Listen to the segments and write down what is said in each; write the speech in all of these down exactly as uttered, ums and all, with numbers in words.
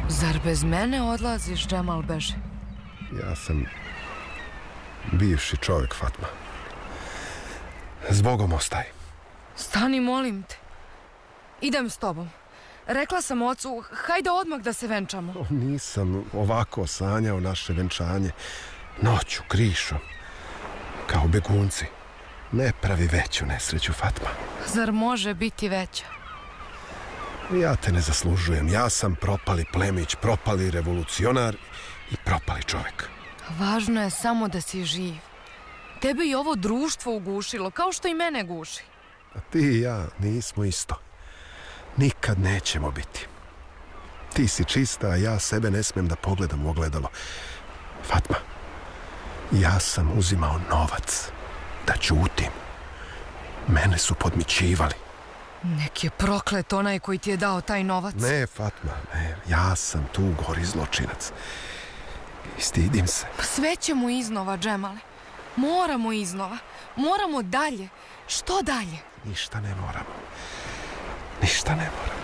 Zar bez mene odlaziš, Džemal Beže? Ja sam bivši čovjek, Fatma. Zbogom ostaj. Stani, molim te. Idem s tobom. Rekla sam ocu, hajde odmah da se venčamo. O, nisam ovako sanjao naše venčanje. Noću, krišom. Kao begunci. Ne pravi veću nesreću, Fatma. Zar može biti veća? Ja te ne zaslužujem. Ja sam propali plemić, propali revolucionar i propali čovjek. Važno je samo da si živ. Tebe i ovo društvo ugušilo, kao što i mene guši. A ti i ja nismo isto. Nikad nećemo biti. Ti si čista, a ja sebe ne smijem da pogledam u ogledalo. Fatma, ja sam uzimao novac da ćutim. Mene su podmićivali. Nek je proklet onaj koji ti je dao taj novac. Ne, Fatma, ne. Ja sam tu gori zločinac. I stidim se. Sve ćemo iznova, Džemale. Moramo iznova. Moramo dalje. Što dalje? Ništa ne moramo. Ništa ne moramo.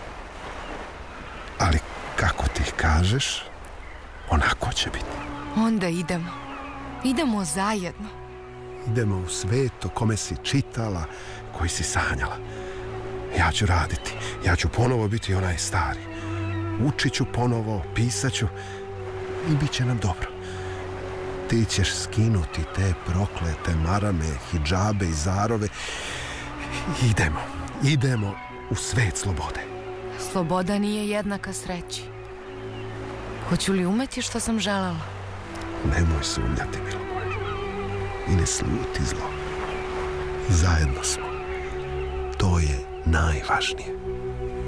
Ali kako ti kažeš, onako će biti. Onda idemo. Idemo zajedno. Idemo u svet o kome si čitala, koji si sanjala. Ja ću raditi. Ja ću ponovo biti onaj stari. Učit ću ponovo, pisat ću i bit će nam dobro. Ti ćeš skinuti te proklete marame, hidžabe i zarove. Idemo, idemo u svet slobode. Sloboda nije jednaka sreći. Hoću li umeti što sam želela? Nemoj sumnjati, milo moje. I ne sluti zlo. Zajedno smo. To je najvažnije.